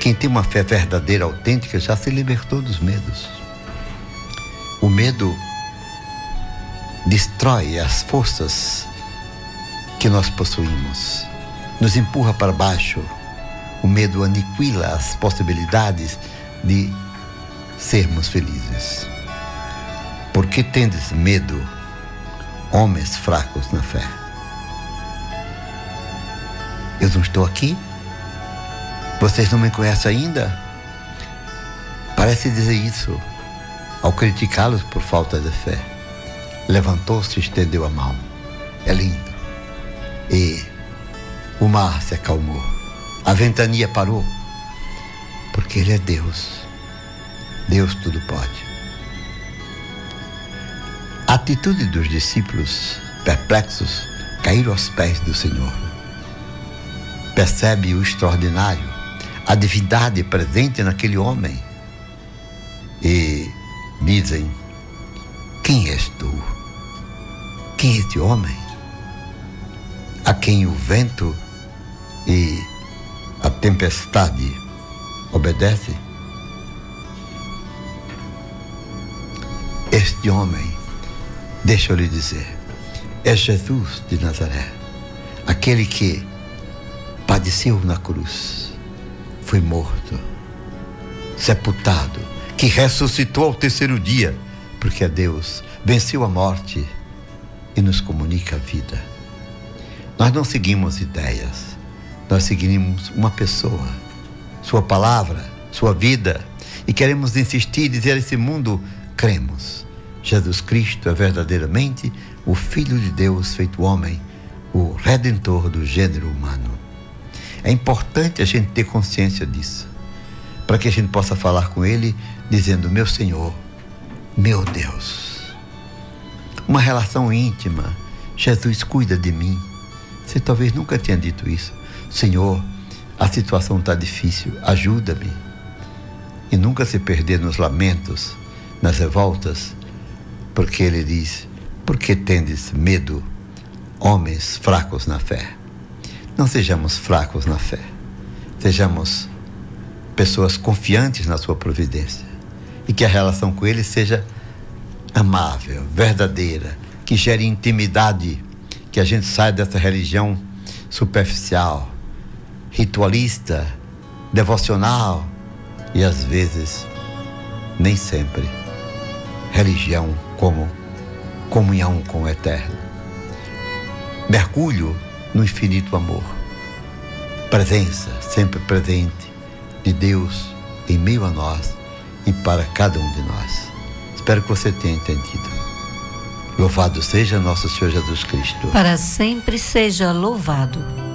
Quem tem uma fé verdadeira, autêntica, já se libertou dos medos. O medo destrói as forças que nós possuímos, nos empurra para baixo. O medo aniquila as possibilidades de sermos felizes. Por que tendes medo, homens fracos na fé? Eu não estou aqui? Vocês não me conhecem ainda? Parece dizer isso ao criticá-los por falta de fé. Levantou-se e estendeu a mão. É lindo. E o mar se acalmou. A ventania parou. Porque Ele é Deus. Deus tudo pode. A atitude dos discípulos perplexos caíram aos pés do Senhor. Percebe o extraordinário, a divindade presente naquele homem. E dizem: quem és tu? Quem é este homem? A quem o vento e a tempestade obedecem? Este homem, deixa eu lhe dizer, é Jesus de Nazaré, aquele que padeceu na cruz, foi morto, sepultado, que ressuscitou ao terceiro dia, porque é Deus, venceu a morte e nos comunica a vida. Nós não seguimos ideias, nós seguimos uma pessoa, sua palavra, sua vida, e queremos insistir e dizer a esse mundo: cremos, Jesus Cristo é verdadeiramente o Filho de Deus feito homem, o Redentor do gênero humano. É importante a gente ter consciência disso, para que a gente possa falar com Ele dizendo: meu Senhor, meu Deus. Uma relação íntima. Jesus, cuida de mim. Você talvez nunca tenha dito isso. Senhor, a situação está difícil, ajuda-me. E nunca se perder nos lamentos, nas revoltas, porque Ele diz: por que tendes medo, homens fracos na fé? Não sejamos fracos na fé. Sejamos pessoas confiantes na sua providência. E que a relação com Ele seja amável, verdadeira, que gere intimidade, que a gente saia dessa religião superficial, ritualista, devocional e às vezes, nem sempre, religião como comunhão com o Eterno. Mergulho no infinito amor, presença sempre presente de Deus em meio a nós e para cada um de nós. Espero que você tenha entendido. Louvado seja nosso Senhor Jesus Cristo. Para sempre seja louvado.